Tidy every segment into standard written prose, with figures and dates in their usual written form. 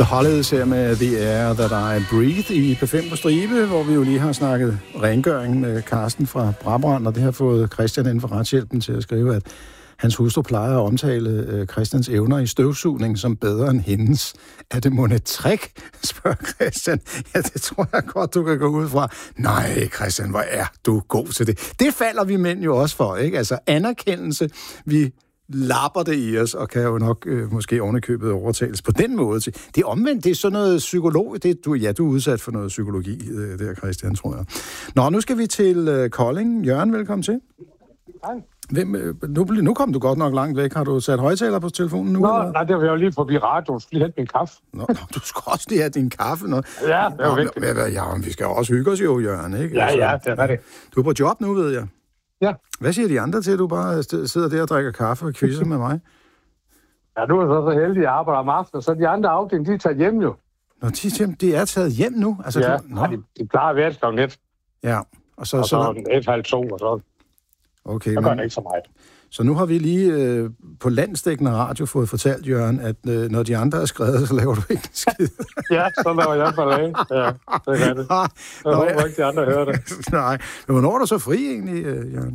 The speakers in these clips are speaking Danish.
The Hollies her med The Air That I Breathe i P5 på stribe, hvor vi jo lige har snakket rengøring med Carsten fra Brabrand, og det har fået Christian inden for retshjælpen til at skrive, at hans hustru plejer at omtale Christians evner i støvsugning som bedre end hendes. Er det mon et trick, spørger Christian. Ja, det tror jeg godt, du kan gå ud fra. Nej, Christian, hvor er du god til det. Det falder vi mænd jo også for, ikke? Altså anerkendelse, vi lapper det i os, og kan jo nok måske ovenikøbet overtales på den måde. Det er omvendt, det er sådan noget psykolog. Du er udsat for noget psykologi, der, Christian, tror jeg. Nå, nu skal vi til Kolding. Jørgen, velkommen til. Hej. Nu kom du godt nok langt væk. Har du sat højtaler på telefonen nu? Nej, det var jo lige forbi radioen. Du skulle lige hente min kaffe. Nå, du skal også lige have din kaffe. Nå. Ja, det er vigtigt. Ja, vi skal også hygge os jo, Jørgen, ikke? Ja, det er det. Du er på job nu, ved jeg. Ja. Hvad siger de andre til, at du bare sidder der og drikker kaffe og quizzer med mig? Ja, du er så heldig, at jeg arbejder om aftenen, så de andre afdelinger, de er taget hjem jo. Nå, de er taget hjem nu? Altså, ja, de plejer at være klokken 1. Ja, og så den 1:30, og så... Okay, så gør det ikke så meget. Så nu har vi lige på landsdækkende radio fået fortalt, Jørgen, at når de andre er skrevet, så laver du ikke en skid. Ja, så laver jeg for lage. Ja, det er det. Jeg håber ikke, de andre hører det. Nej, men hvornår er du så fri egentlig, Jørgen?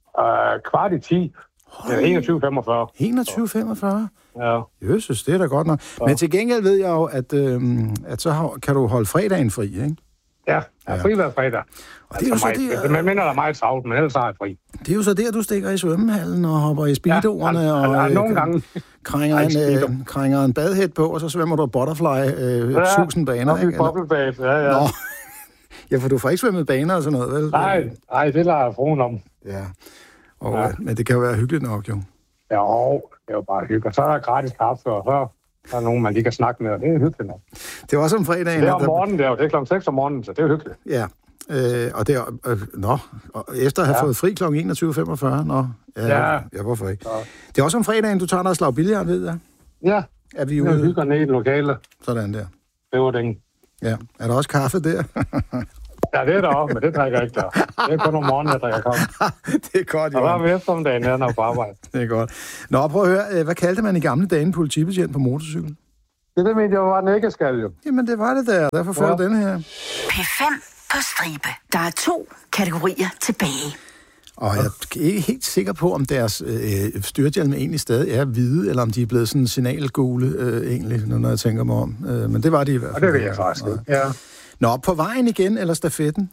9:45. 21:45? Ja. Jøsses, det er da godt nok. Ja. Men til gengæld ved jeg jo, at så kan du holde fredagen fri, ikke? Ja, jeg er fri hver fredag. Og det er jo så det. Man minder der meget travlt, men ellers er jeg fri. Det er jo så der, du stikker i svømmehallen og hopper i speedoerne og nogle gange krænger en badhæt på, og så svømmer du butterfly 1000 baner, ikke? Bobblebad, ja. Nå. Ja, for du får ikke svømmet baner og sådan noget, vel? Nej, det lader jeg fruen om. Ja. Men det kan jo være hyggeligt nok, jo. Ja, det er jo bare hyggeligt. Så er der gratis kaffe, og så er nogen, man lige kan snakke med, og det er hyggeligt nok. Det er også om fredagen. Det er om morgenen, det er klokken 6 om morgenen, så det er hyggeligt. Ja, og det er... og efter at have fået fri klokken 21:45, ja, hvorfor ikke? Ja. Det er også om fredagen, du tager dig og slag billard, ved jeg. Ja, er vi ude? Jeg hygger ned i det lokale. Sådan der. Det var den. Ja, er der også kaffe der? Ja, det er der også, men det drikker jeg ikke der. Det er kun om morgenen, jeg drikker kaffe. Det er godt, jo. Og der er vi eftermiddagen, når jeg er på arbejde. Det er godt. Nå, prøv at høre. Hvad kaldte man i gamle dage en politibetjent på motorcykel? Det mente jeg var en æggeskal, jo. Jamen, det var det der. Derfor får du den her. P5 på stribe. Der er 2 kategorier tilbage. Og jeg er ikke helt sikker på, om deres styrthjelme egentlig stadig er hvide, eller om de er blevet sådan signalgule, egentlig, når jeg tænker mig om. Men det var de i hvert fald. Og det ved jeg faktisk ikke. Ja. Nå, på vejen igen, eller stafetten?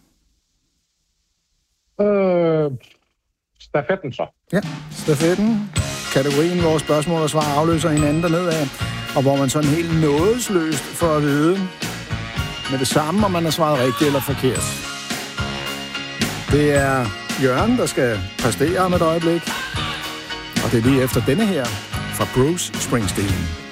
Stafetten så. Ja, stafetten. Kategorien, hvor spørgsmål og svar afløser hinanden dernede af, og hvor man sådan helt nådesløst får at vide med det samme, om man har svaret rigtigt eller forkert. Det er Jørgen, der skal præstere om et øjeblik, og det er lige efter denne her fra Bruce Springsteen.